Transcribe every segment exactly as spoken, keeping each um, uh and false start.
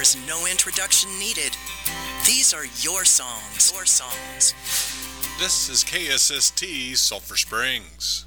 There's no introduction needed. These are your songs. Your songs. This is K S S T Sulphur Springs.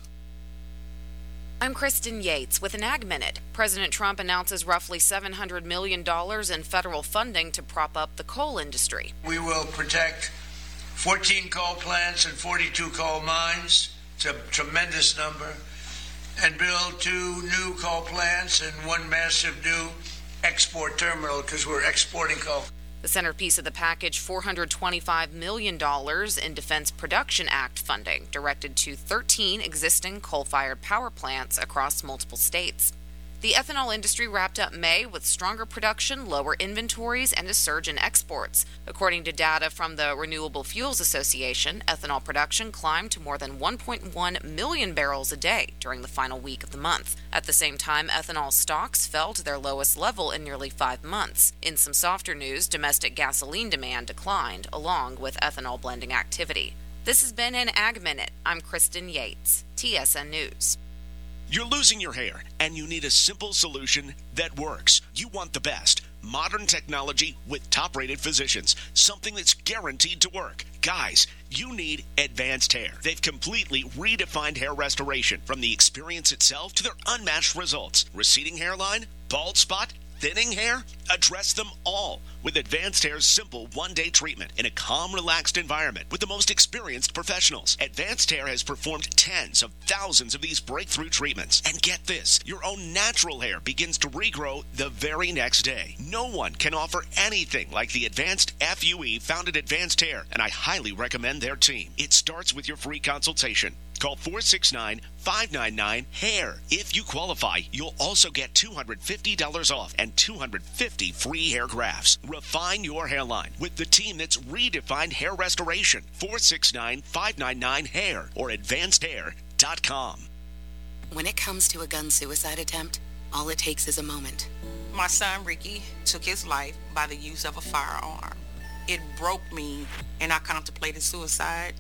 I'm Kristen Yates with an Ag Minute. President Trump announces roughly seven hundred million dollars in federal funding to prop up the coal industry. We will protect fourteen coal plants and forty-two coal mines. It's a tremendous number. And build two new coal plants and one massive new export terminal because we're exporting coal. The centerpiece of the package, four hundred twenty-five million dollars in Defense Production Act funding, directed to thirteen existing coal-fired power plants across multiple states. The ethanol industry wrapped up May with stronger production, lower inventories, and a surge in exports. According to data from the Renewable Fuels Association, ethanol production climbed to more than one point one million barrels a day during the final week of the month. At the same time, ethanol stocks fell to their lowest level in nearly five months. In some softer news, domestic gasoline demand declined, along with ethanol blending activity. This has been an Ag Minute. I'm Kristen Yates, T S N News. You're losing your hair, and you need a simple solution that works. You want the best. Modern technology with top-rated physicians. Something that's guaranteed to work. Guys, you need Advanced Hair. They've completely redefined hair restoration, from the experience itself to their unmatched results. Receding hairline? Bald spot? Thinning hair? Address them all with Advanced Hair's simple one-day treatment in a calm, relaxed environment with the most experienced professionals. Advanced Hair has performed tens of thousands of these breakthrough treatments. And get this, your own natural hair begins to regrow the very next day. No one can offer anything like the Advanced F U E found at Advanced Hair, and I highly recommend their team. It starts with your free consultation. Call four six nine, five nine nine, HAIR. If you qualify, you'll also get two hundred fifty dollars off and two hundred fifty free hair grafts. Refine your hairline with the team that's redefined hair restoration. four six nine, five nine nine, HAIR or advanced hair dot com. When it comes to a gun suicide attempt, all it takes is a moment. My son Ricky took his life by the use of a firearm. It broke me, and I contemplated suicide.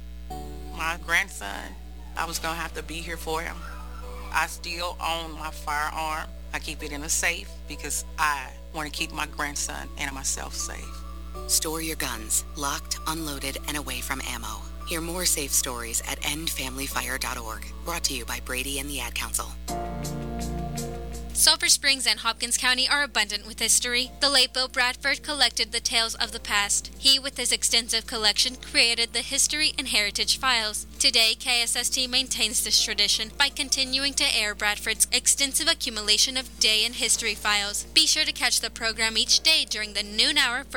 My grandson, I was going to have to be here for him. I still own my firearm. I keep it in a safe because I want to keep my grandson and myself safe. Store your guns, locked, unloaded, and away from ammo. Hear more safe stories at end family fire dot org. Brought to you by Brady and the Ad Council. Sulphur Springs and Hopkins County are abundant with history. The late Bill Bradford collected the tales of the past. He, with his extensive collection, created the History and Heritage Files. Today, K S S T maintains this tradition by continuing to air Bradford's extensive accumulation of day and history files. Be sure to catch the program each day during the noon hour for